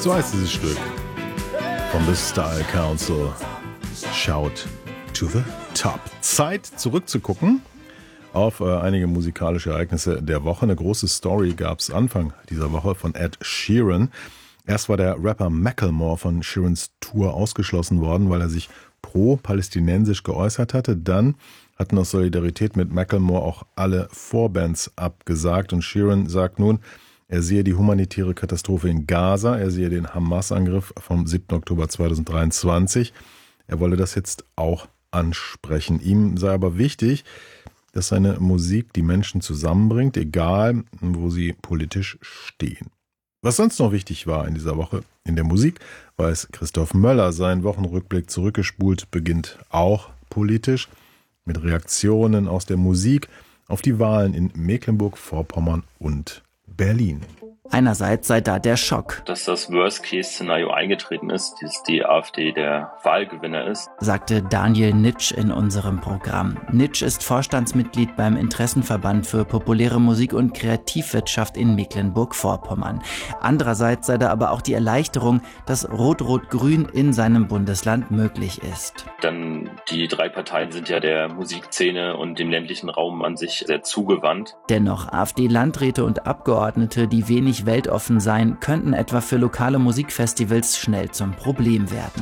So heißt dieses Stück von The Style Council. Shout to the top. Zeit zurückzugucken auf einige musikalische Ereignisse der Woche. Eine große Story gab es Anfang dieser Woche von Ed Sheeran. Erst war der Rapper Macklemore von Sheerans Tour ausgeschlossen worden, weil er sich pro-palästinensisch geäußert hatte. Dann hatten aus Solidarität mit Macklemore auch alle Vorbands abgesagt. Und Sheeran sagt nun, er sehe die humanitäre Katastrophe in Gaza, er sehe den Hamas-Angriff vom 7. Oktober 2023. Er wolle das jetzt auch ansprechen. Ihm sei aber wichtig, dass seine Musik die Menschen zusammenbringt, egal wo sie politisch stehen. Was sonst noch wichtig war in dieser Woche in der Musik, weiß Christoph Möller. Sein Wochenrückblick zurückgespult beginnt auch politisch mit Reaktionen aus der Musik auf die Wahlen in Mecklenburg-Vorpommern und Berlin. Einerseits sei da der Schock, dass das Worst-Case-Szenario eingetreten ist, dass die AfD der Wahlgewinner ist, sagte Daniel Nitsch in unserem Programm. Nitsch ist Vorstandsmitglied beim Interessenverband für populäre Musik und Kreativwirtschaft in Mecklenburg-Vorpommern. Andererseits sei da aber auch die Erleichterung, dass Rot-Rot-Grün in seinem Bundesland möglich ist. Denn die drei Parteien sind ja der Musikszene und dem ländlichen Raum an sich sehr zugewandt. Dennoch AfD-Landräte und Abgeordnete, die wenig weltoffen seien, könnten etwa für lokale Musikfestivals schnell zum Problem werden.